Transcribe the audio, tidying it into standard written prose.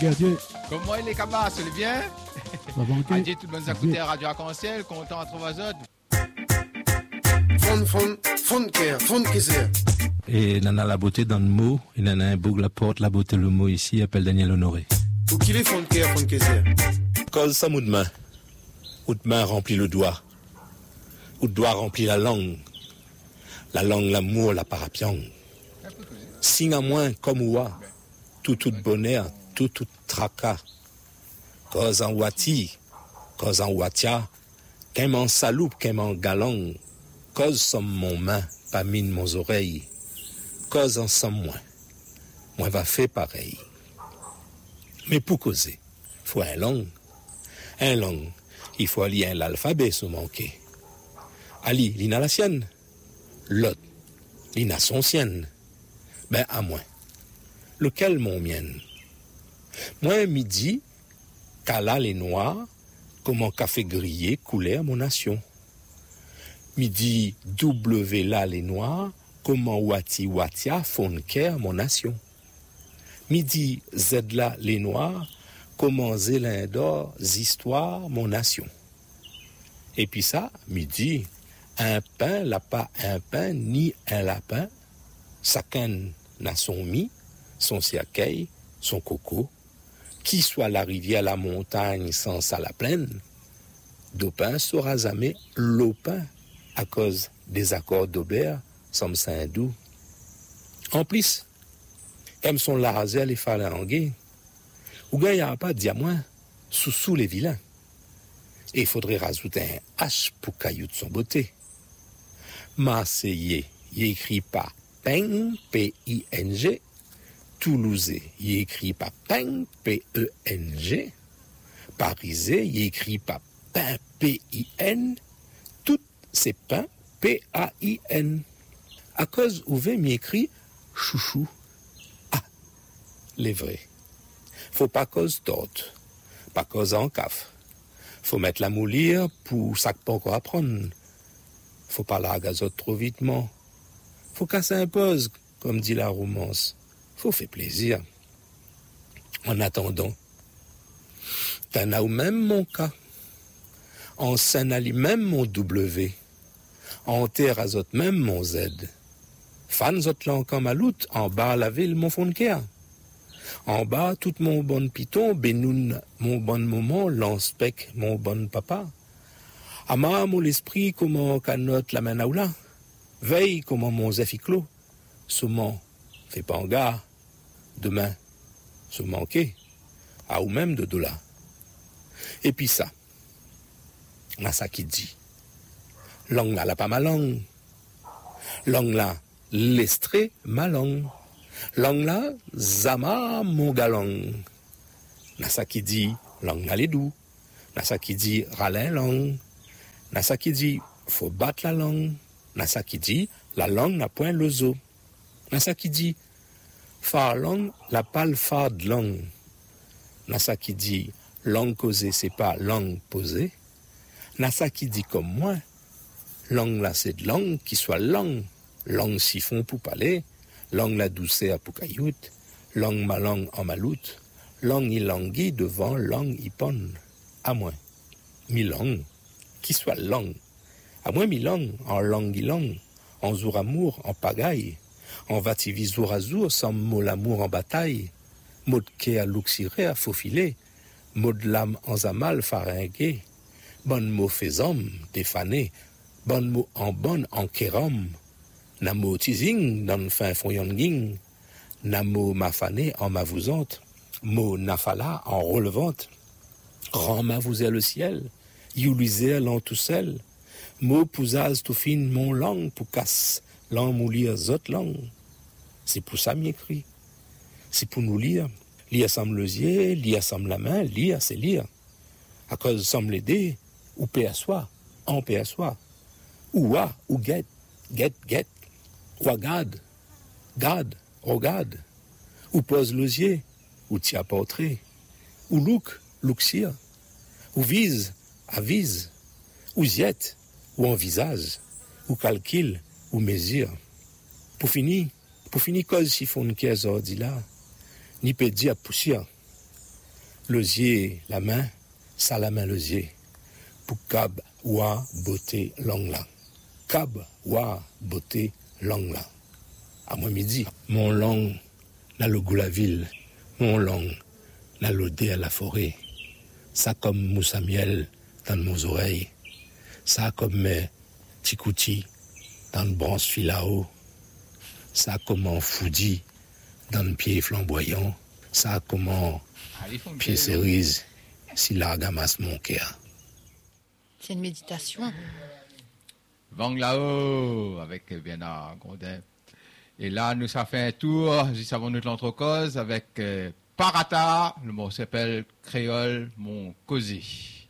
gardien. Comment il est, Kaba? C'est bien? Adje tout le monde écouter Radio Arc-en-Ciel, content à trouver autres. Fond, et nana la beauté dans le mot, et nana un boug la porte, la beauté le mot ici, appelle Daniel Honoré. Ou qu'il est fond que Cause ça de main. Ou de main remplit le doigt. Ou de doigt remplit la langue. La langue, l'amour, la parapiang. Signe à moins comme oua. Tout bonheur, tout tracas. Cause en wati, cause en watia. Qu'aime en saloupe, qu'aime en galang. Cause somme mon main, pas mine mon oreille. Cause en somme moins. Moi va fait pareil. Mais pour causer, faut un langue. Un langue, il faut allier l'alphabet sous manquer. Ali, l'ina la sienne. L'autre, l'ina son sienne. Ben à moi. Lequel mon mienne? Moi midi, cala les noirs, comme un café grillé coulait à mon nation. Midi W là les noirs, comme un wati watia fonke à mon nation. Midi Z là les noirs, comme un zélindor histoires mon nation. Et puis ça, midi, un pain, là pas un pain, ni un lapin, chacun n'a son mi, son siaquet, son coco, qui soit la rivière, la montagne, sans ça la plaine, d'opin sera jamais l'opin, à cause des accords d'Aubert, somme Saint-Doux. En plus, comme son laser les phalangués, ou bien il n'y a pas de diamant, sous les vilains. Et il faudrait rajouter un H pour caillou de son beauté. Marseillais, il écrit pas Peng, P-I-N-G. Toulousais, il écrit pas Peng, P-E-N-G. Parisais, il écrit pas Pain, P-I-N. Tout c'est pain, P-A-I-N. À cause où m'y écrit chouchou. Ah, les vrais. Faut pas cause d'autres, pas cause en caf. Faut mettre la moulir pour ça pas encore apprendre. Faut pas la gazote trop vitement. Faut qu'elle s'impose, comme dit la romance. Faut faire plaisir. En attendant, t'en as ou même mon cas. En Saint-Ali même mon W. En terre azot même mon Z. Fan zot lan comme à l'out, en bas la ville mon fond de cœur. En bas, tout mon bon piton, Benoun, mon bon moment, Lanspec, mon bon papa. Ama, mon l'esprit, comment canote la manaoula. Veille, comment mon zéficlo. Souvent, fais pas en gare. Demain, se manquer. À ou même de dollars. Et puis ça. Là, ça qui dit. Langue là, la pas ma langue. Langue là, l'estré, ma langue. Langue là, zama mon galang. Nasa qui dit langue là les doux. Nasa qui dit râlin langue. Nasa qui dit faut battre la langue. Nasa qui dit la langue n'a point le zo. Nasa qui dit phare langue la pâle phare de langue. Nasa qui dit langue causée c'est pas langue posée. Nasa qui dit comme moi langue là c'est de langue qui soit langue. Langue siphon pour parler. Langue la douceur pour caillout, langue ma langue en maloute, langue y langui devant langue y ponne. À moins, mi langue, qui soit langue. À moins mi langue, en langue y langue, en jour amour, en pagaille, en vativi jour à jour, sans mot l'amour en bataille, mot de quai à luxiré à faufiler, mot de l'âme en zamal faringué, bonne mot fait homme, défané, bonne mot en bonne en kérom, Namo teasing dans le fin fond yonging, Namo mafané en mavouzante, Mo nafala en relevante, Rend mavouzer le ciel, Youliser l'en tout seul, Mo pousaz tout fin mon langue pour casse, l'en moulir zot langue. C'est pour ça m'écrit. C'est pour nous lire. Lire semble les yeux, lire semble la main, lire c'est lire. À cause semble l'aider, ou paix à soi, en paix à soi. Ou à, ou get. Ou regarde, regarde, ou pose l'osier, ou tia portrait, ou luxir, ou vise, avise, ou ziette, ou envisage, ou calcule, ou mesure. Pour finir, cause chiffon qu'est ordi là, ni pédi à poussière, Losier, la main, ça la main losier. Pour cab, wa, beauté, long là. Cab, wa, beauté, long là. À moi midi, mon long, n'a le goût la ville. Mon long, n'a l'odé à la forêt. Ça comme mousse à miel dans nos oreilles. Ça comme mes tikouti dans le bronze filao. Ça comme en foudi dans le pied flamboyant. Ça comme en pied cerise si l'argamas mon cœur. C'est une méditation. Vanglao avec Bernard Grondin. Et là, nous avons fait un tour juste avant notre entrecause avec Parata. Le mot s'appelle Créole, mon cosy.